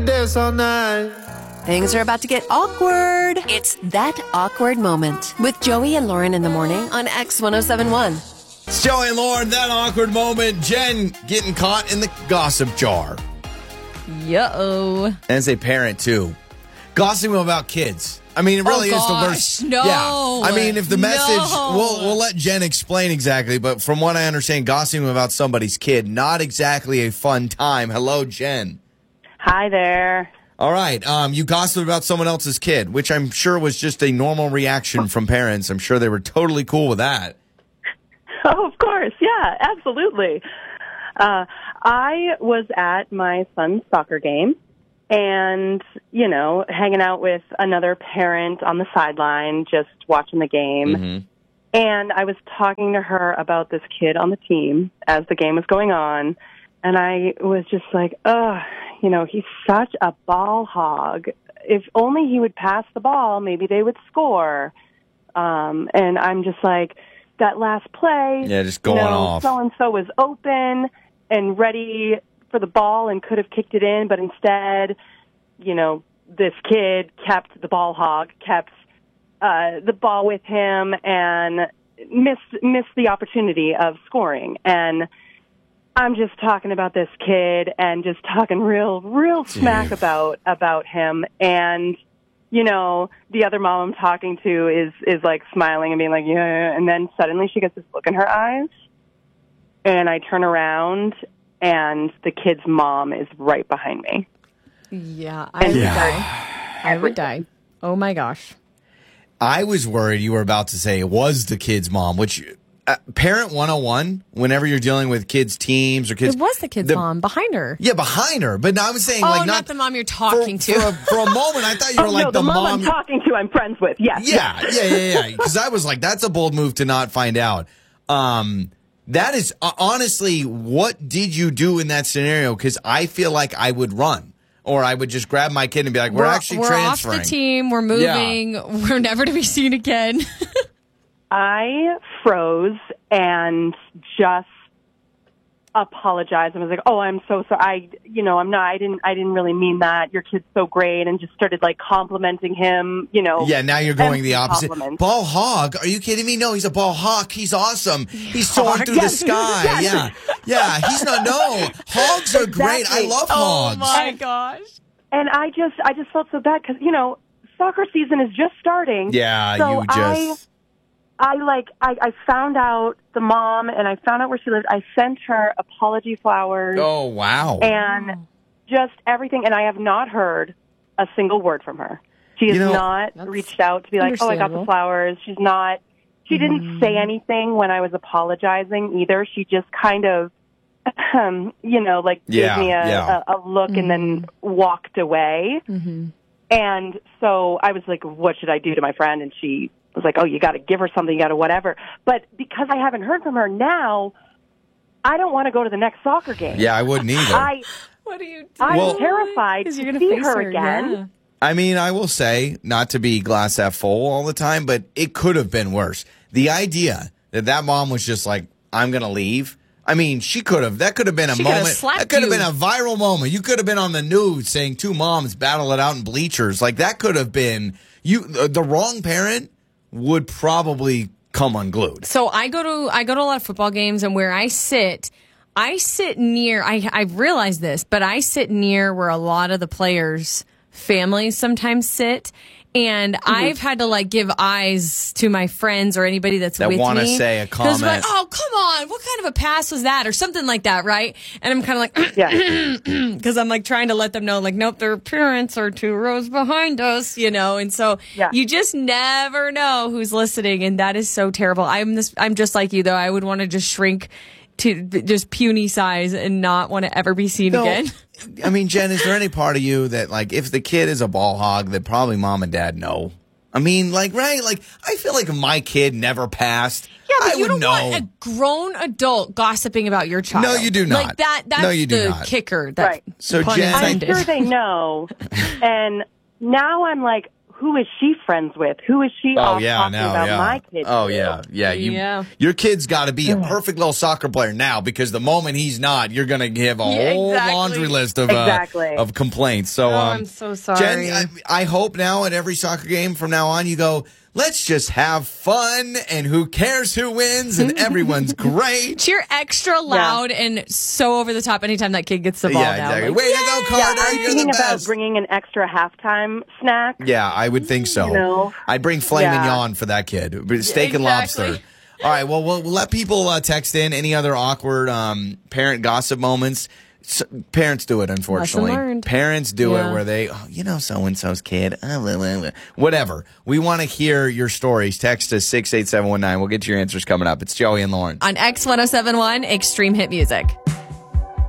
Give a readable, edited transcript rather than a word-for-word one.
Dance all night. Things are about to get awkward. It's That Awkward Moment with Joey and Lauren in the morning on X1071. It's Joey and Lauren, that awkward moment. Jen getting caught in the gossip jar. Yo. As a parent, too. Gossiping about kids. I mean, it really is the worst. No. Yeah. I mean, if the message, we'll let Jen explain exactly, but from what I understand, gossiping about somebody's kid, not exactly a fun time. Hello, Jen. Hi there. All right. You gossiped about someone else's kid, which I'm sure was just a normal reaction from parents. I'm sure they were totally cool with that. Oh, of course. Yeah, absolutely. I was at my son's soccer game and, hanging out with another parent on the sideline, just watching the game. Mm-hmm. And I was talking to her about this kid on the team as the game was going on. And I was just like, he's such a ball hog. If only he would pass the ball, maybe they would score. And I'm just like, that last play, yeah, just going off. So-and-so was open and ready for the ball and could have kicked it in, but instead, this kid kept the ball hog, kept the ball with him and missed the opportunity of scoring. And I'm just talking about this kid and just talking real smack about him. And, the other mom I'm talking to is like smiling and being like, yeah. And then suddenly she gets this look in her eyes. And I turn around and the kid's mom is right behind me. Yeah, I would die. Oh my gosh. I was worried you were about to say it was the kid's mom, which parent 101, whenever you're dealing with kids' teams or kids. It was the kid's mom behind her. Yeah, behind her. But I was saying, not the mom you're talking to. For a moment, I thought you were like no, the mom I'm talking to, I'm friends with. Yes. Yeah. Because I was like, that's a bold move to not find out. That is honestly, what did you do in that scenario? Because I feel like I would run. Or I would just grab my kid and be like, we're actually transferring. We're off the team. We're moving. Yeah. We're never to be seen again. I froze and just apologized. I was like, "Oh, I'm so sorry. I didn't really mean that. Your kid's so great," and just started like complimenting him. Yeah, now you're going the opposite. Compliments. Ball hog? Are you kidding me? No, he's a ball hawk. He's awesome. He's soaring through the sky. Yes. Yeah. He's not. No, hogs are great. I love hogs. Oh my gosh! And I just felt so bad because soccer season is just starting. Yeah, so you just. I found out the mom and I found out where she lived. I sent her apology flowers. Oh, wow. And just everything. And I have not heard a single word from her. She has not reached out to be like, oh, I got the flowers. She didn't say anything when I was apologizing either. She just kind of, gave me a look and then walked away. Mm-hmm. And so I was like, what should I do to my friend? And she was like, oh, you got to give her something, you got to whatever. But because I haven't heard from her now, I don't want to go to the next soccer game. Yeah, I wouldn't either. What do you do? I'm terrified to see her again. Yeah. I mean, I will say, not to be glass half full all the time, but it could have been worse. The idea that mom was just like, I'm going to leave. I mean, that could have been a moment. That could have been a viral moment. You could have been on the news saying two moms battle it out in bleachers. Like, that could have been, the wrong parent would probably come unglued. So I go to a lot of football games, and where I sit near, I've realized this, but I sit near where a lot of the players' families sometimes sit. And I've had to give eyes to my friends or anybody that with me. That want to say a comment. Like, oh, come on. What kind of a pass was that? Or something like that, right? And I'm kind of like, because I'm trying to let them know, nope, their parents are 2 rows behind us, And so you just never know who's listening. And that is so terrible. I'm just like you, though. I would want to just shrink to just puny size and not want to ever be seen again. I mean, Jen, is there any part of you that, if the kid is a ball hog, that probably mom and dad know? I mean, right? I feel like if my kid never passed, yeah, but I you would don't know. want a grown adult gossiping about your child. No, you do not. That's the kicker. Right. So, pun Jen, I'm sure they know. And now I'm like, who is she friends with? Who is she talking about my kids? Oh, yeah. Your kid's got to be a perfect little soccer player now, because the moment he's not, you're going to give a whole laundry list of complaints. So, I'm so sorry. Jen, I hope now at every soccer game from now on you go, let's just have fun, and who cares who wins, and everyone's great. Cheer extra loud and so over the top anytime that kid gets the ball down. Exactly. Like, way to go, Carter. I'm You're thinking the best. about bringing an extra halftime snack. Yeah, I would think so. You know? I'd bring filet mignon for that kid. Steak and lobster. All right, well, we'll let people text in any other awkward parent gossip moments. Parents do it, unfortunately. Parents do it where they, so-and-so's kid, whatever. We want to hear your stories. Text us 68719. We'll get your answers coming up. It's Joey and Lauren. On X1071, Extreme Hit Music.